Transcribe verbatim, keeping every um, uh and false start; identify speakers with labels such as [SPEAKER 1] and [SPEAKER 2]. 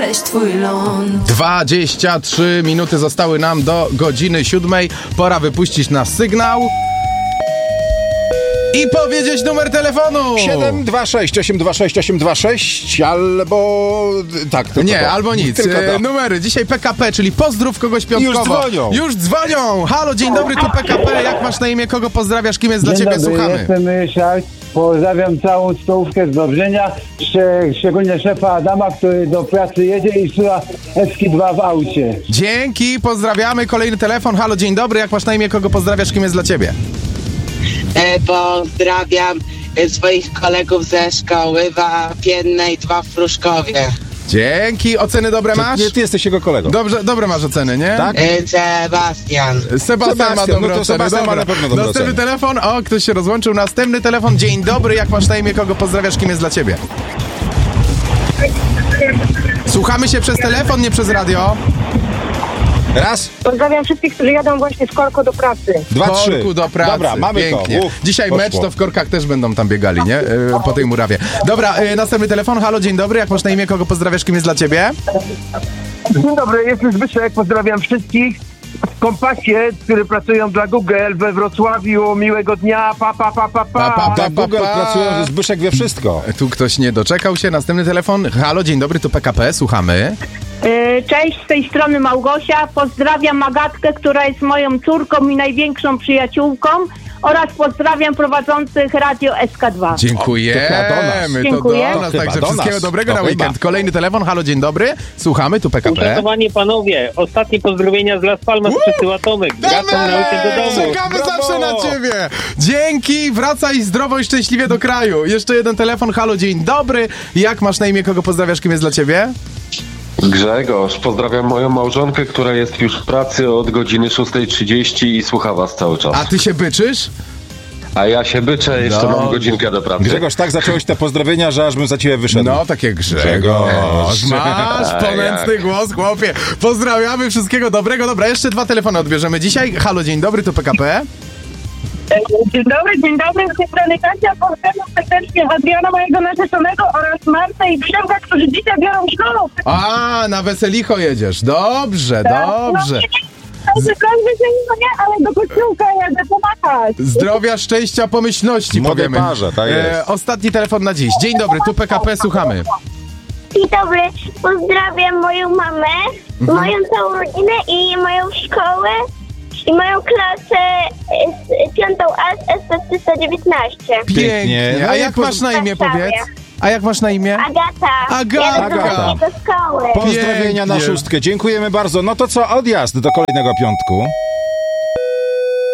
[SPEAKER 1] Twój ląd.
[SPEAKER 2] dwadzieścia trzy minuty zostały nam do godziny siódmej. Pora wypuścić nasz sygnał i powiedzieć numer telefonu.
[SPEAKER 3] siedem dwa sześć osiem dwa sześć osiem dwa sześć albo... Tak, tylko
[SPEAKER 2] Nie,
[SPEAKER 3] to.
[SPEAKER 2] albo nic.
[SPEAKER 3] Tylko to.
[SPEAKER 2] E, numery. Dzisiaj P K P, czyli pozdrów kogoś piątkowo.
[SPEAKER 3] Już dzwonią.
[SPEAKER 2] Już dzwonią. Halo, dzień dobry, tu P K P. Jak masz na imię, kogo pozdrawiasz, kim jest dla
[SPEAKER 4] Dzień
[SPEAKER 2] ciebie?
[SPEAKER 4] dobry,
[SPEAKER 2] Słuchamy.
[SPEAKER 4] jestem Ryszard. Pozdrawiam całą stołówkę z Dobrzenia, szcz- szczególnie szefa Adama, który do pracy jedzie i słucha Eski dwa w aucie.
[SPEAKER 2] Dzięki, pozdrawiamy. Kolejny telefon. Halo, dzień dobry. Jak masz na imię, kogo pozdrawiasz, kim jest dla ciebie?
[SPEAKER 5] E, pozdrawiam e, swoich kolegów ze szkoły wapiennej dwa w Pruszkowie.
[SPEAKER 2] Dzięki. Oceny dobre masz?
[SPEAKER 3] Nie, ty jesteś jego kolegą.
[SPEAKER 2] Dobrze, dobre masz oceny, nie?
[SPEAKER 3] Tak?
[SPEAKER 5] E, Sebastian.
[SPEAKER 2] Sebastian ma
[SPEAKER 3] Sebastian,
[SPEAKER 2] dobre
[SPEAKER 3] no to
[SPEAKER 2] oceny.
[SPEAKER 3] Sebastian ma
[SPEAKER 2] Dobra.
[SPEAKER 3] na pewno dobre
[SPEAKER 2] Następny
[SPEAKER 3] oceny.
[SPEAKER 2] telefon. O, ktoś się rozłączył. Następny telefon. Dzień dobry. Jak masz na imię, kogo pozdrawiasz, kim jest dla ciebie? Słuchamy się przez telefon, nie przez radio.
[SPEAKER 3] Raz,
[SPEAKER 6] Pozdrawiam wszystkich, którzy jadą właśnie z Korko do pracy.
[SPEAKER 3] dwa, trzy.
[SPEAKER 2] Korku do pracy.
[SPEAKER 3] Dobra, mamy
[SPEAKER 2] Pięknie.
[SPEAKER 3] to. Uf,
[SPEAKER 2] Dzisiaj
[SPEAKER 3] poszło.
[SPEAKER 2] mecz, to w korkach też będą tam biegali, nie? E, po tej murawie. Dobra, e, następny telefon. Halo, dzień dobry. Jak masz na imię, kogo pozdrawiasz, kim jest dla ciebie?
[SPEAKER 7] Dzień dobry, jestem Zbyszek, pozdrawiam wszystkich w Kompasie, którzy pracują dla Google we Wrocławiu. Miłego dnia, pa, pa, pa, pa, pa.
[SPEAKER 2] Pa, pa,
[SPEAKER 3] Tak,
[SPEAKER 2] pa,
[SPEAKER 3] Google
[SPEAKER 2] pa.
[SPEAKER 3] pracują, że Zbyszek wie wszystko.
[SPEAKER 2] Tu ktoś nie doczekał się. Następny telefon. Halo, dzień dobry, tu P K P. Słuchamy.
[SPEAKER 6] Cześć, z tej strony Małgosia. Pozdrawiam Magatkę, która jest moją córką i największą przyjaciółką, oraz pozdrawiam prowadzących Radio S K dwa.
[SPEAKER 2] Dziękujemy.
[SPEAKER 3] O, to chyba do nas.
[SPEAKER 2] To
[SPEAKER 6] Dziękuję.
[SPEAKER 2] do nas.
[SPEAKER 3] To chyba
[SPEAKER 2] Także
[SPEAKER 3] do
[SPEAKER 2] wszystkiego
[SPEAKER 3] nas.
[SPEAKER 2] dobrego
[SPEAKER 3] To
[SPEAKER 2] na
[SPEAKER 3] chyba.
[SPEAKER 2] weekend. Kolejny telefon. Halo, dzień dobry. Słuchamy, tu P K P.
[SPEAKER 8] Uszanowanie panowie, ostatnie pozdrowienia z Las Palmas przesyła Tomek. Wracam na weekend do domu.
[SPEAKER 2] Czekamy
[SPEAKER 3] Brawo!
[SPEAKER 2] zawsze na ciebie. Dzięki, wracaj zdrowo i szczęśliwie do kraju. Jeszcze jeden telefon. Halo, dzień dobry. Jak masz na imię, kogo pozdrawiasz, kim jest dla ciebie?
[SPEAKER 9] Grzegorz, pozdrawiam moją małżonkę, która jest już w pracy od godziny szósta trzydzieści i słucha was cały czas.
[SPEAKER 2] A ty się byczysz?
[SPEAKER 9] A ja się byczę, jeszcze
[SPEAKER 2] No.
[SPEAKER 9] mam godzinkę do pracy.
[SPEAKER 3] Grzegorz, tak zacząłeś te pozdrowienia, że aż bym za ciebie wyszedł.
[SPEAKER 2] No, takie Grzegorz.
[SPEAKER 3] Grzegorz.
[SPEAKER 2] Masz ponętny głos, chłopie. Pozdrawiamy, wszystkiego dobrego. Dobra, jeszcze dwa telefony odbierzemy dzisiaj. Halo, dzień dobry, to P K P.
[SPEAKER 6] Dzień dobry, dzień dobry. Z tej strony Kasia. Pozdrawiam serdecznie Adriana, mojego narzeczonego, oraz Martę i Przemka, którzy dzisiaj biorą ślub.
[SPEAKER 2] A, na weselicho jedziesz. Dobrze, dobrze.
[SPEAKER 6] No, nie, nie, ale do kościółka jadę pomachać.
[SPEAKER 2] Zdrowia, szczęścia, pomyślności,
[SPEAKER 3] Młodej
[SPEAKER 2] powiemy.
[SPEAKER 3] parze, tak jest.
[SPEAKER 2] ostatni telefon na dziś. Dzień dobry, tu P K P, słuchamy.
[SPEAKER 10] Dzień dobry, pozdrawiam moją mamę,
[SPEAKER 2] Mhm.
[SPEAKER 10] moją całą rodzinę i moją szkołę i moją klasę z piątą A z S P trzysta dziewiętnaście.
[SPEAKER 2] Pięknie.
[SPEAKER 3] No
[SPEAKER 2] A
[SPEAKER 3] i
[SPEAKER 2] jak
[SPEAKER 3] poz-
[SPEAKER 2] masz na imię,
[SPEAKER 10] Warszawie.
[SPEAKER 2] powiedz? A jak masz na imię?
[SPEAKER 10] Agata.
[SPEAKER 2] Agata.
[SPEAKER 10] Jadę do, do szkoły.
[SPEAKER 3] Pozdrowienia na
[SPEAKER 2] Pięknie.
[SPEAKER 3] szóstkę. Dziękujemy bardzo. No to co, odjazd do kolejnego piątku.